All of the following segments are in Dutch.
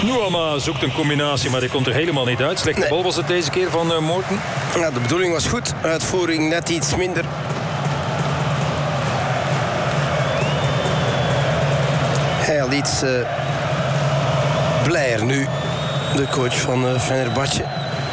Nuama zoekt een combinatie, maar die komt er helemaal niet uit. Slechte bal was het deze keer van Morton. Ja, de bedoeling was goed. Uitvoering net iets minder. Hij al iets blijer nu. De coach van Fenerbahce.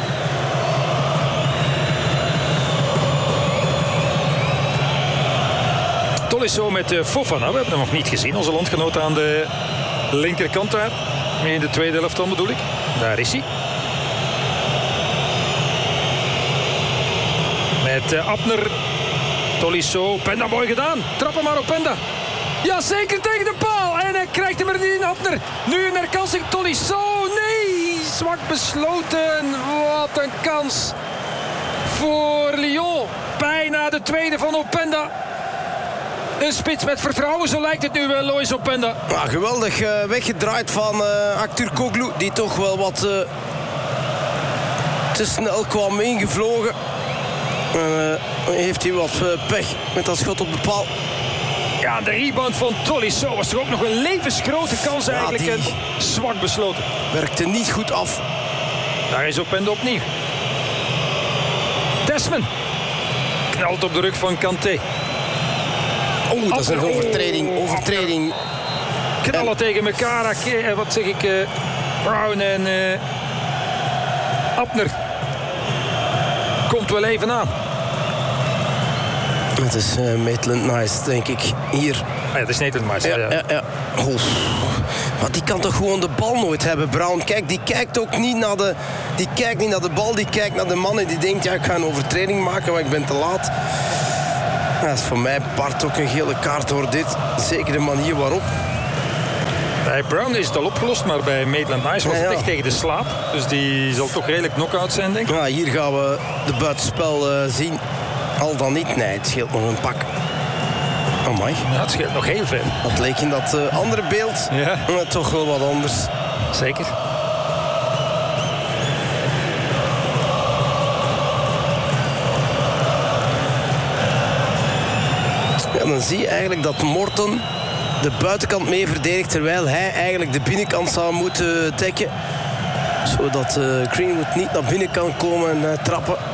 Tolisso met Fofana. We hebben hem nog niet gezien. Onze landgenoot aan de linkerkant daar. In de tweede helft dan bedoel ik. Daar is hij. Met Abner. Tolisso. Penda, mooi gedaan. Trappen maar op Penda. Ja, zeker tegen de paal. En hij krijgt hem er niet in, Abner. Nu een herkansing. Tolisso. Nee, zwak besloten. Wat een kans voor Lyon. Bijna de tweede van Openda. Een spits met vertrouwen, zo lijkt het nu wel, Loïs Openda. Ja, geweldig weggedraaid van Aktürkoğlu, die toch wel wat te snel kwam ingevlogen. Heeft hij wat pech met dat schot op de paal. Ja, de rebound van Tolisso was toch ook nog een levensgrote kans eigenlijk. Ja, zwak besloten. Werkte niet goed af. Daar is Openda opnieuw. Desmond knalt op de rug van Kanté. Oh, dat is een overtreding. Knallen tegen elkaar. Wat zeg ik? Brown en Abner. Komt wel even aan. Het is Maitland-Nice, denk ik. Hier. Ah, ja, het is Maitland-Nice. Ja. Oh. Maar die kan toch gewoon de bal nooit hebben, Brown. Kijk, die kijkt ook niet naar de... Die kijkt niet naar de bal, die kijkt naar de man en die denkt... Ja, ik ga een overtreding maken, maar ik ben te laat. Ja, dat is voor mij Bart ook een gele kaart door dit. Zeker de manier waarop. Bij Brown is het al opgelost, maar bij Maitland-Nice was het echt tegen de slaap. Dus die zal toch redelijk knock-out zijn, denk ik. Ja, hier gaan we de buitenspel zien. Al dan niet. Nee, het scheelt nog een pak. Amai. Ja, het scheelt nog heel veel. Dat leek in dat andere beeld. Ja. Toch wel wat anders. Zeker. Ja, dan zie je eigenlijk dat Morton de buitenkant mee verdedigt, terwijl hij eigenlijk de binnenkant zou moeten dekken. Zodat Greenwood niet naar binnen kan komen en trappen.